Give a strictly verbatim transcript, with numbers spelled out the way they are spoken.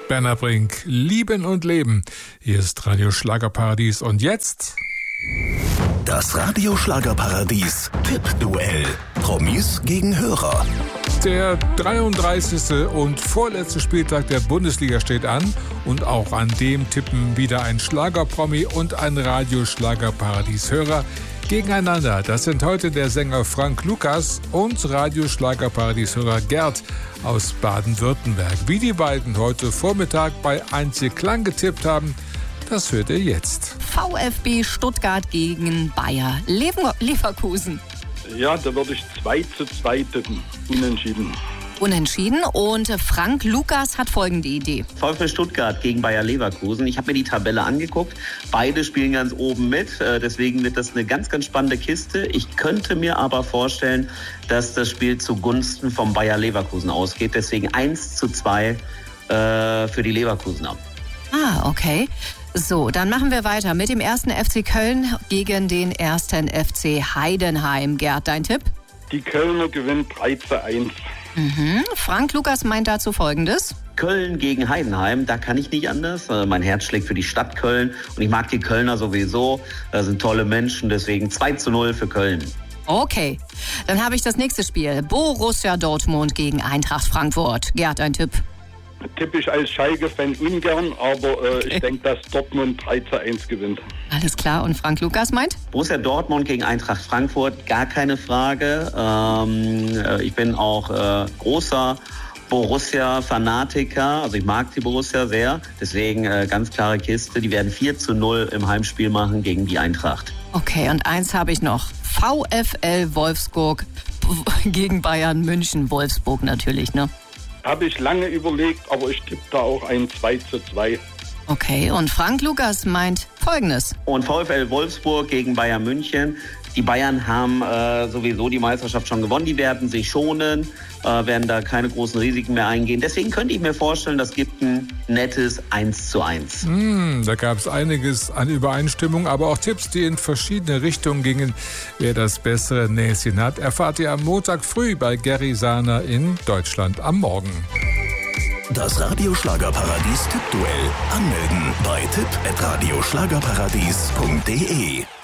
Berner Brink, Lieben und Leben. Hier ist Radio Schlagerparadies und jetzt... Das Radio Schlagerparadies Tippduell. Promis gegen Hörer. Der dreiunddreißigste und vorletzte Spieltag der Bundesliga steht an und auch an dem tippen wieder ein Schlagerpromi und ein Radio Schlagerparadies-Hörer gegeneinander. Das sind heute der Sänger Frank Lukas und Radio Schlagerparadies-Hörer Gerd aus Baden-Württemberg. Wie die beiden heute Vormittag bei Einzig Klang getippt haben, das hört ihr jetzt. VfB Stuttgart gegen Bayer Leverkusen. Ja, da würde ich zwei zu zwei tippen. Unentschieden. Unentschieden. Und Frank Lukas hat folgende Idee. VfB Stuttgart gegen Bayer Leverkusen. Ich habe mir die Tabelle angeguckt. Beide spielen ganz oben mit. Deswegen wird das eine ganz, ganz spannende Kiste. Ich könnte mir aber vorstellen, dass das Spiel zugunsten vom Bayer Leverkusen ausgeht. Deswegen eins zu zwei äh, für die Leverkusener. Ah, okay. So, dann machen wir weiter mit dem ersten F C Köln gegen den ersten F C Heidenheim. Gerd, dein Tipp? Die Kölner gewinnen drei zu eins. Mhm. Frank Lukas meint dazu Folgendes. Köln gegen Heidenheim, da kann ich nicht anders. Mein Herz schlägt für die Stadt Köln und ich mag die Kölner sowieso. Das sind tolle Menschen, deswegen zwei zu null für Köln. Okay, dann habe ich das nächste Spiel. Borussia Dortmund gegen Eintracht Frankfurt. Gerd, ein Tipp? Tippe ich als Schalke-Fan ungern, aber äh, ich denke, dass Dortmund drei zu eins gewinnt. Alles klar, und Frank Lukas meint? Borussia Dortmund gegen Eintracht Frankfurt, gar keine Frage. Ähm, ich bin auch äh, großer Borussia-Fanatiker, also ich mag die Borussia sehr, deswegen äh, ganz klare Kiste. Die werden vier zu null im Heimspiel machen gegen die Eintracht. Okay, und eins habe ich noch. VfL Wolfsburg gegen Bayern München. Wolfsburg natürlich, ne? Habe ich lange überlegt, aber ich tippe da auch ein zwei zu zwei. Okay, und Frank Lukas meint Folgendes. Und VfL Wolfsburg gegen Bayern München. Die Bayern haben äh, sowieso die Meisterschaft schon gewonnen. Die werden sich schonen, äh, werden da keine großen Risiken mehr eingehen. Deswegen könnte ich mir vorstellen, das gibt ein nettes eins zu eins. Mm, da gab es einiges an Übereinstimmung, aber auch Tipps, die in verschiedene Richtungen gingen. Wer das bessere Näschen hat, erfahrt ihr am Montag früh bei Gary Sahner in Deutschland am Morgen. Das Radio Schlagerparadies Tippduell. Anmelden bei tipp at radioschlagerparadies punkt de.